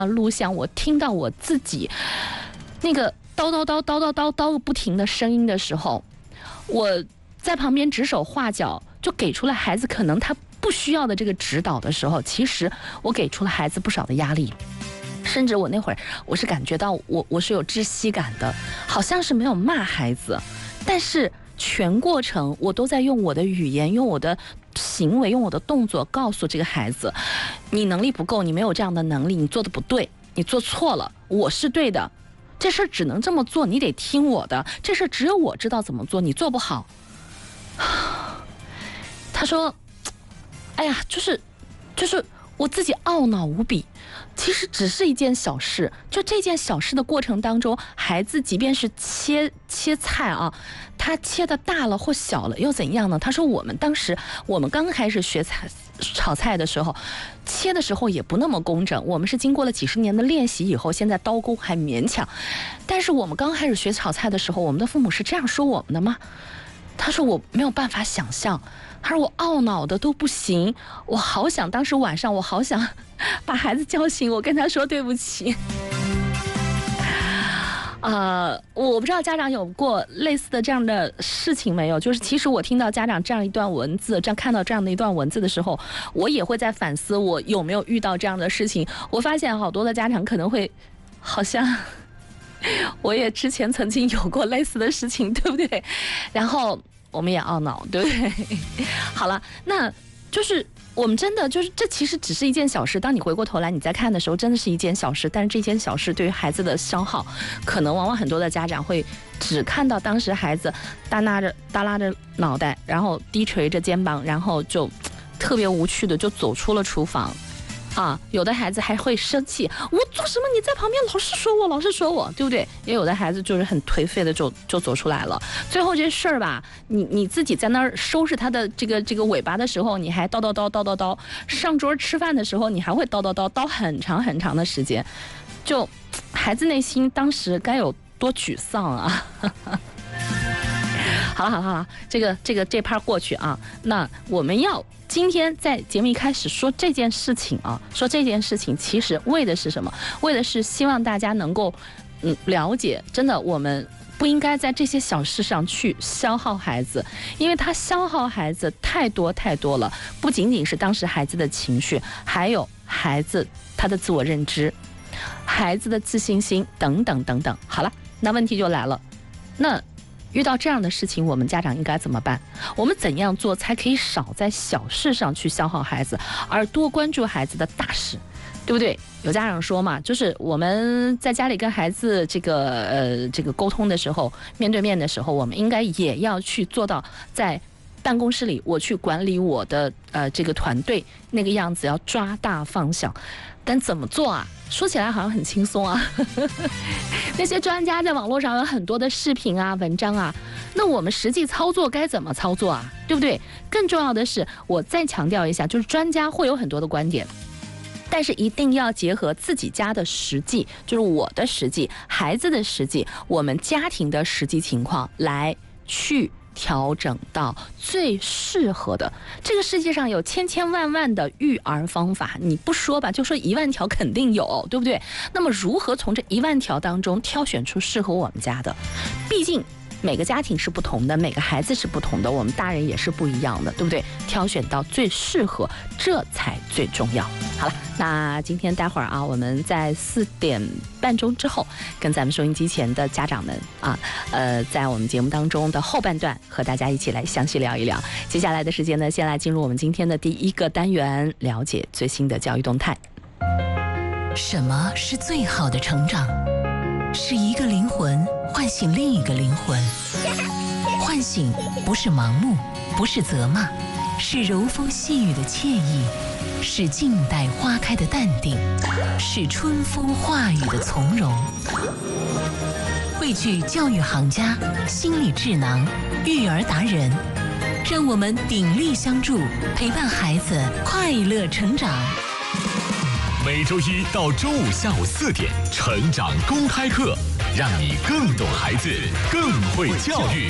录像，我听到我自己那个叨不停的声音的时候，我在旁边指手画脚，就给出了孩子可能他不需要的这个指导的时候，其实我给出了孩子不少的压力，甚至我那会儿我是感觉到我是有窒息感的，好像是没有骂孩子，但是全过程我都在用我的语言，用我的行为，用我的动作告诉这个孩子，你能力不够，你没有这样的能力，你做的不对，你做错了，我是对的，这事儿只能这么做，你得听我的，这事儿只有我知道怎么做，你做不好。他说哎呀，就是我自己懊恼无比，其实只是一件小事，就这件小事的过程当中，孩子即便是切菜啊，他切的大了或小了又怎样呢？他说我们刚开始学炒菜的时候，切的时候也不那么工整，我们是经过了几十年的练习以后，现在刀工还勉强，但是我们刚开始学炒菜的时候，我们的父母是这样说我们的吗？他说我没有办法想象，他说我懊恼的都不行，我好想当时晚上我好想把孩子叫醒，我跟他说对不起。我不知道家长有过类似的这样的事情没有，就是其实我听到家长这样一段文字，看到这样的一段文字的时候，我也会在反思我有没有遇到这样的事情。我发现好多的家长可能会好像我也之前曾经有过类似的事情，对不对？然后我们也懊恼，对不对？好了，那就是我们真的就是这其实只是一件小事，当你回过头来你再看的时候，真的是一件小事，但是这件小事对于孩子的消耗，可能往往很多的家长会只看到当时孩子耷拉着脑袋，然后低垂着肩膀，然后就特别无趣的就走出了厨房。有的孩子还会生气，我做什么你在旁边老是说我，对不对？也有的孩子就是很颓废的就走出来了。最后这事儿吧，你自己在那儿收拾他的这个尾巴的时候，你还叨，上桌吃饭的时候你还会叨很长的时间，就孩子内心当时该有多沮丧啊！好了，这趴过去啊，那我们要今天在节目一开始说这件事情啊，说这件事情其实为的是什么？为的是希望大家能够了解，真的我们不应该在这些小事上去消耗孩子，因为他消耗孩子太多了，不仅仅是当时孩子的情绪，还有孩子他的自我认知，孩子的自信心等等。好了，那问题就来了，那遇到这样的事情，我们家长应该怎么办？我们怎样做才可以少在小事上去消耗孩子，而多关注孩子的大事，对不对？有家长说嘛，就是我们在家里跟孩子这个沟通的时候，面对面的时候，我们应该也要去做到在办公室里我去管理我的这个团队那个样子，要抓大放小。但怎么做啊？说起来好像很轻松啊。那些专家在网络上有很多的视频啊、文章啊，那我们实际操作该怎么操作啊？对不对？更重要的是，我再强调一下，就是专家会有很多的观点，但是一定要结合自己家的实际，就是我的实际、孩子的实际、我们家庭的实际情况来去调整到最适合的。这个世界上有千万的育儿方法，你不说吧，就说10000条肯定有，对不对？那么如何从这10000条当中挑选出适合我们家的？毕竟每个家庭是不同的，每个孩子是不同的，我们大人也是不一样的，对不对？挑选到最适合，这才最重要。好了，那今天待会儿啊，我们在4点半钟之后，跟咱们收音机前的家长们啊，在我们节目当中的后半段，和大家一起来详细聊一聊。接下来的时间呢，先来进入我们今天的第1个单元，了解最新的教育动态。 什么是最好的成长？是一个灵魂唤醒另一个灵魂，唤醒不是盲目，不是责骂，是柔风细雨的惬意，是静待花开的淡定，是春风化雨的从容。汇聚教育行家、心理智囊、育儿达人，让我们鼎力相助，陪伴孩子快乐成长。 每周一到周五下午4点，成长公开课，让你更懂孩子，更会教育。